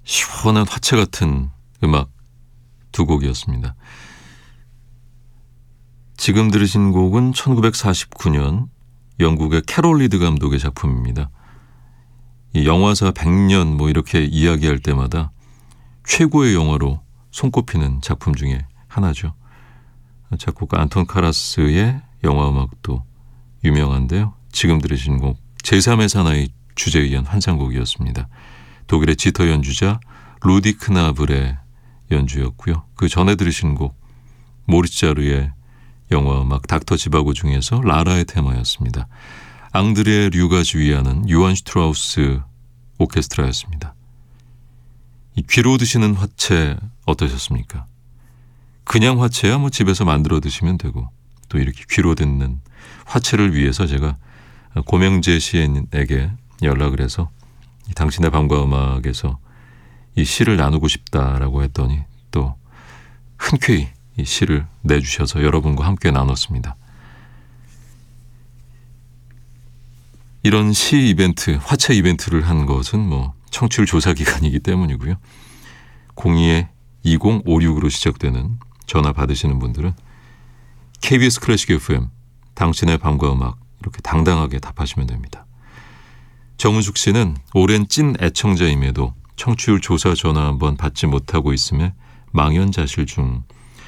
시원한 화채 같은 음악 두 곡이었습니다. 지금 들으신 곡은 1949년 영국의 캐롤 리드 감독의 작품입니다. 이 영화사 100년 뭐 이렇게 이야기할 때마다 최고의 영화로 손꼽히는 작품 중에 하나죠. 작곡가 안톤 카라스의 영화 음악도 유명한데요. 지금 들으신 곡 제3의 사나이 주제에 의한 환상곡이었습니다. 독일의 지터 연주자 루디크 나블의 연주였고요. 그 전에 들으신 곡 모리츠 자르의 영화 음악 닥터 지바고 중에서 라라의 테마였습니다. 앙드레 류가 지휘하는 요한 슈트라우스 오케스트라였습니다. 이 귀로 드시는 화채 어떠셨습니까? 그냥 화채야 뭐 집에서 만들어 드시면 되고, 또 이렇게 귀로 듣는 화채를 위해서 제가 고명재 시인에게 연락을 해서 당신의 밤과 음악에서 이 시를 나누고 싶다라고 했더니 또 흔쾌히 이 시를 내주셔서 여러분과 함께 나눴습니다. 이런 시 이벤트, 화채 이벤트를 한 것은 뭐 청취율 조사 기간이기 때문이고요. 02-2056으로 시작되는 전화 받으시는 분들은 KBS 클래식 FM 당신의 밤과 음악 이렇게 당당하게 답하시면 됩니다. 정은숙 씨는 오랜 찐 애청자임에도 청취율 조사 전화 한번 받지 못하고 있음에 망연자실 중.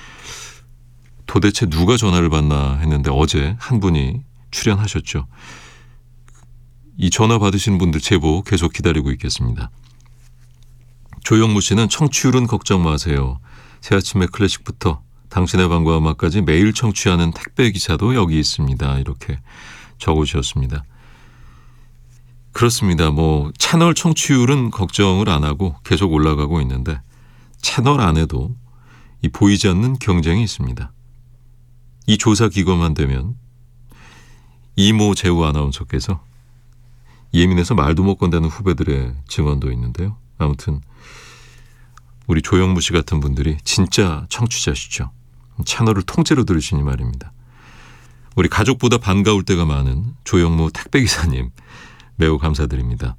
도대체 누가 전화를 받나 했는데 어제 한 분이 출연하셨죠. 이 전화 받으신 분들 제보 계속 기다리고 있겠습니다. 조영무 씨는 청취율은 걱정 마세요. 새아침에 클래식부터 당신의 밤과 음악까지 매일 청취하는 택배기사도 여기 있습니다. 이렇게 적어주셨습니다. 그렇습니다. 뭐 채널 청취율은 걱정을 안 하고 계속 올라가고 있는데 채널 안에도 이 보이지 않는 경쟁이 있습니다. 이 조사 기간만 되면 이모 재우 아나운서께서 예민해서 말도 못 건다는 후배들의 증언도 있는데요. 아무튼 우리 조영무 씨 같은 분들이 진짜 청취자시죠. 채널을 통째로 들으시니 말입니다. 우리 가족보다 반가울 때가 많은 조영무 택배기사님 매우 감사드립니다.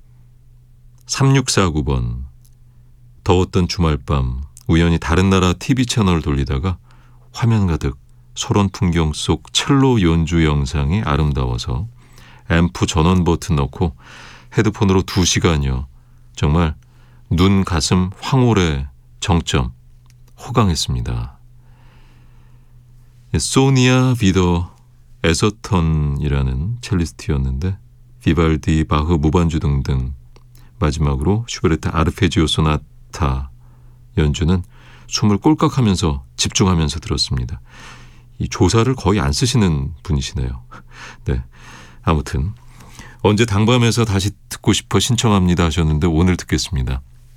3649번 더웠던 주말밤 우연히 다른 나라 TV 채널을 돌리다가 화면 가득 소런 풍경 속 첼로 연주 영상이 아름다워서 앰프 전원 버튼 넣고 헤드폰으로 2시간이요. 정말 눈, 가슴, 황홀의 정점 호강했습니다. 소니아 비더 에서턴이라는 첼리스트였는데 비발디, 바흐, 무반주 등등 마지막으로 슈베르트 아르페지오 소나타 연주는 숨을 꼴깍하면서 집중하면서 들었습니다. 이 조사를 거의 안 쓰시는 분이시네요. 네, 아무튼 언제 당밤에서 다시 듣고 싶어 신청합니다 하셨는데 오늘 듣겠습니다.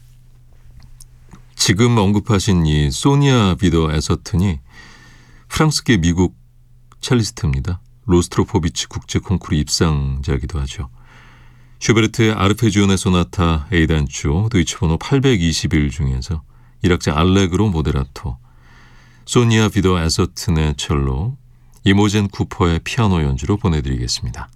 지금 언급하신 이 소니아 비더 에서튼이 프랑스계 미국 첼리스트입니다. 로스트로포비치 국제 콩쿠르 입상자이기도 하죠. 슈베르트의 아르페지오네 소나타 A단조 도이치 번호 821 중에서 1악장 알레그로 모데라토, 소니아 비더 에서튼의 첼로, 이모젠 쿠퍼의 피아노 연주로 보내드리겠습니다.